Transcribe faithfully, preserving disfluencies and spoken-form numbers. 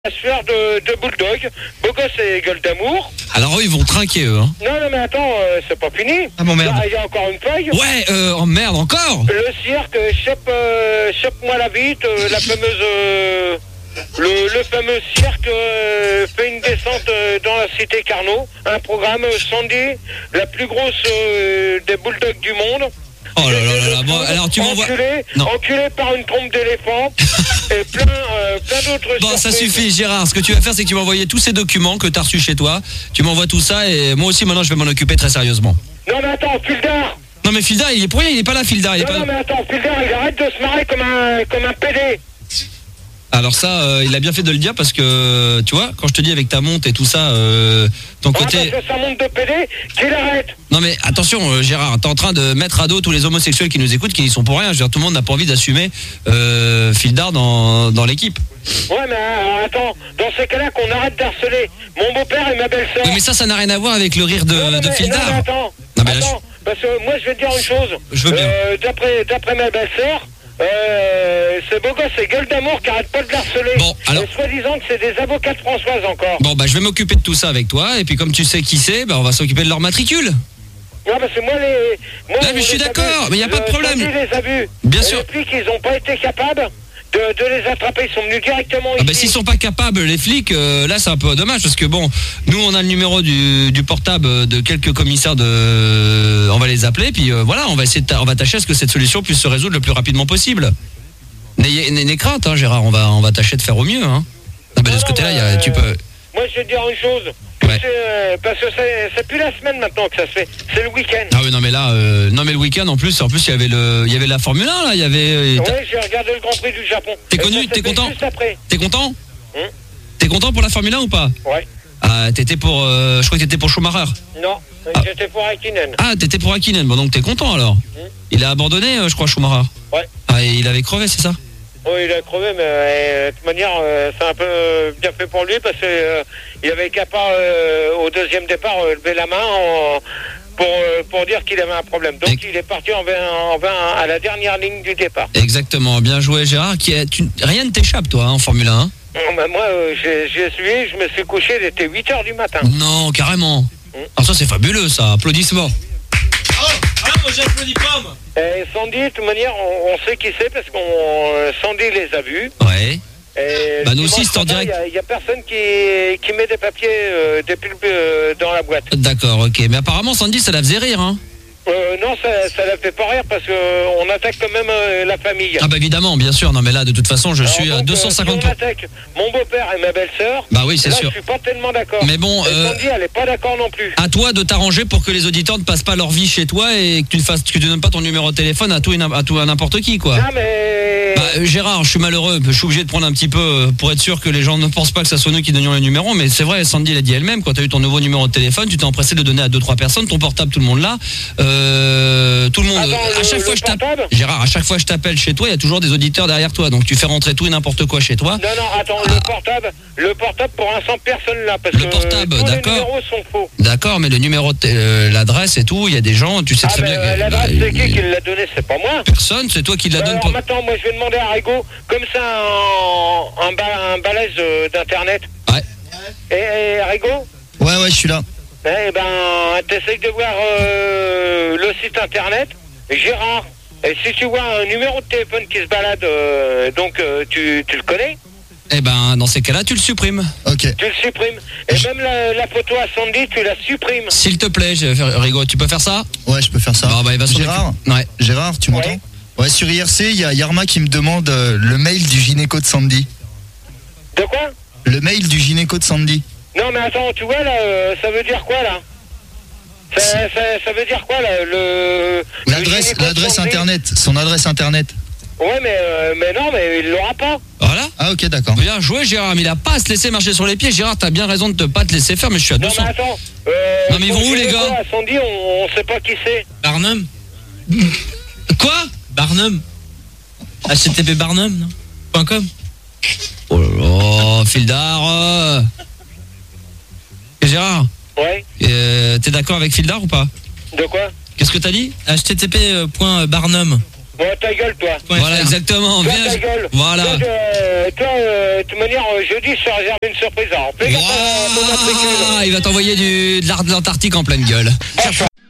La sueur de, de Bulldog, beau gosse et gueule d'amour. Alors eux ils vont trinquer eux hein. Non non mais attends, euh, c'est pas fini. Ah bon merde. Il y a encore une feuille. Ouais, euh, oh merde encore. Le cirque, chope, euh, chope-moi la bite, euh, la fameuse, euh, le, le fameux cirque euh, fait une descente euh, dans la cité Carnot. Un programme euh, Sandy, la plus grosse euh, des Bulldogs du monde. Oh là là là là, bon, alors tu m'envoies... Enculé, Non. enculé par une trompe d'éléphant et plein, euh, plein d'autres Bon, ça surprises. suffit Gérard, ce que tu vas faire c'est que tu vas envoyer tous ces documents que tu as reçus chez toi. Tu m'envoies tout ça et moi aussi maintenant je vais m'en occuper très sérieusement. Non mais attends, Fildar. Non mais Fildar il est pour rien, il est pas là Fildar, il est Non, pas... non mais attends, Fildar il arrête de se marrer comme un, comme un pédé. Alors ça, euh, il a bien fait de le dire parce que, tu vois, quand je te dis avec ta monte et tout ça, euh, ton Ah, côté... parce que ça monte de pédé, qu'il arrête. Non mais attention euh, Gérard, t'es en train de mettre à dos tous les homosexuels qui nous écoutent, qui n'y sont pour rien. Je veux dire, tout le monde n'a pas envie d'assumer euh, Fildar dans, dans l'équipe. Ouais mais euh, attends, dans ces cas-là qu'on arrête d'harceler mon beau-père et ma belle-sœur. Oui mais ça, ça n'a rien à voir avec le rire de, non, non, de mais, Fildar. non, mais attends, Non, mais là, attends, parce que moi je vais te dire une chose. Je veux bien. Euh, d'après, d'après ma belle-sœur, euh, c'est beau gosse et gueule d'amour qui arrête pas de l'harceler. Bon, alors- Et soi-disant que c'est des avocats de Françoise encore. Bon bah je vais m'occuper de tout ça avec toi, et puis comme tu sais qui c'est, bah on va s'occuper de leur matricule. Non, parce que moi, les. Moi, Non, mais je suis les d'accord, abus, mais y a pas de le problème. Sandy les a vus. Bien Et sûr. Les flics, ils n'ont pas été capables de, de les attraper. Ils sont venus directement Ah ici. bah s'ils sont pas capables les flics, euh, là c'est un peu dommage parce que bon, nous on a le numéro du, du portable de quelques commissaires de, on va les appeler puis euh, voilà, on va essayer de ta- on va tâcher à ce que cette solution puisse se résoudre le plus rapidement possible. N'ayez n'ayez crainte hein, Gérard, on va on va tâcher de faire au mieux hein. Ah bah de Non, ce côté-là, il y a, euh, tu peux. Moi, je vais te dire une chose. Ouais. C'est, euh, parce que c'est, c'est plus la semaine maintenant que ça se fait. C'est le week-end. Ah oui non mais là, euh, non mais le week-end en plus, en plus il y avait le, il y avait la Formule un là, il y avait. euh, t'as- Ouais, j'ai regardé le Grand Prix du Japon. T'es Et connu, ça, t'es c'était content Juste après. T'es content Hum T'es content pour la Formule un ou pas? Ouais. Ah t'étais pour, euh, je crois que t'étais pour Schumacher. Non, Ah. j'étais pour Hakkinen. Ah t'étais pour Hakkinen, bon donc t'es content alors. Il a abandonné, euh, je crois Schumacher. Ouais. Ah et il avait crevé, c'est ça? Oui, il a crevé, mais euh, de toute manière, euh, c'est un peu euh, bien fait pour lui parce que euh, il avait qu'à pas euh, au deuxième départ euh, lever la main en- pour, euh, pour dire qu'il avait un problème. Donc Et- il est parti en vingt, en vingt à la dernière ligne du départ. Exactement, bien joué Gérard. Qui est, tu, rien ne t'échappe toi hein, en Formule un. Hein Non, mais moi, euh, j'ai, j'ai suivi, je me suis couché, il était huit heures du matin. non, carrément. Ah ça c'est fabuleux ça, applaudissements. Ah, moi j'applaudis pas, moi. Et Sandy, de toute manière, on, on sait qui c'est parce qu'on euh, Sandy les a vus. Ouais. Et Bah, le nous aussi, dimanche c'est en matin, direct. Il n'y a, a personne qui, qui met des papiers, euh, des pulpes euh, dans la boîte. D'accord, ok. Mais apparemment Sandy ça la faisait rire hein. Euh, non, ça ça la fait pas rire parce qu'on attaque quand même euh, la famille. Ah bah évidemment, bien sûr. Non mais là de toute façon je Alors suis à donc, deux euh, cent cinquante si on attaque mon beau-père et ma belle-sœur, Bah oui c'est là, sûr. je suis pas tellement d'accord. Mais bon, Et euh, Sandy, elle est pas d'accord non plus. à toi de t'arranger pour que les auditeurs ne passent pas leur vie chez toi et que tu ne fasses, que tu donnes pas ton numéro de téléphone à tout et n'im- à tout à n'importe qui quoi. Non, mais... Bah, euh, Gérard, je suis malheureux, je suis obligé de prendre un petit peu euh, pour être sûr que les gens ne pensent pas que ça soit nous qui donnions les numéros, mais c'est vrai, Sandy l'a dit elle-même, quand tu as eu ton nouveau numéro de téléphone, tu t'es empressé de le donner à deux trois personnes, ton portable tout le monde l'a. Euh, tout le monde Attends, à le- chaque le fois je t'appelle portable Gérard, à chaque fois je t'appelle chez toi, il y a toujours des auditeurs derrière toi, donc tu fais rentrer tout et n'importe quoi chez toi. Non, non, attends, le portable, le portable pour l'instant, personne là, parce Le que portable, tous les d'accord. numéros sont faux. D'accord, mais le numéro de té- euh, l'adresse et tout, il y a des gens, tu sais Ah, très mais bien euh, que l'adresse, bah, c'est qui qui l'a donné? C'est pas moi. personne, c'est toi qui la Bah, donne alors pour... maintenant, moi, je vais demander à Rigaud, comme ça, un, un, ba- un balèze euh, d'Internet. Ouais. Et, et Rigaud, Ouais, ouais, je suis là. eh ben, t'essayes de voir euh, le site Internet, Gérard. Et si tu vois un numéro de téléphone qui se balade, euh, donc euh, tu, tu le connais, Eh ben, dans ces cas-là, tu le supprimes. Ok. tu le supprimes. Et même la, la photo à Sandy, tu la supprimes. S'il te plaît, je vais faire- Rigaud, tu peux faire ça? Ouais, je peux faire ça. Bon, bah, il va s'en Gérard, occuper. Ouais. Gérard, tu m'entends? Ouais. Ouais, sur I R C, il y a Yarma qui me demande euh, le mail du gynéco de Sandy. De quoi? Le mail du gynéco de Sandy. Non mais attends, tu vois là, euh, ça veut dire quoi là? ça, ça, ça veut dire quoi là? Le L'adresse, le gynéco l'adresse Sandy internet, son adresse internet. Ouais mais, euh, mais non, mais il l'aura pas. Voilà. Ah, ok, d'accord. Bien joué, Gérard, mais il a pas à se laisser marcher sur les pieds. Gérard, t'as bien raison de ne pas te laisser faire, mais je suis à Non deux cents. mais attends. Euh, Non, mais ils son vont où, les gynéco gars? à Sandy, on, on sait pas qui c'est. Barnum Quoi? Barnum H T T P Barnum, non Point .com. Oh là là, Fildar. euh. Et Gérard, Ouais. euh, t'es d'accord avec Fildar ou pas? De quoi? Qu'est-ce que t'as dit? H T T P point Barnum. Bon, ta gueule, toi. Voilà, exactement. Toi, Viens, ta je- gueule. Voilà. Toi, euh, toi, euh, de toute manière, euh, jeudi, je te réserve une surprise. Alors, fais gaffe à ton matricule. Ah, il va t'envoyer du, de l'art- de l'Antarctique en pleine gueule. Ah,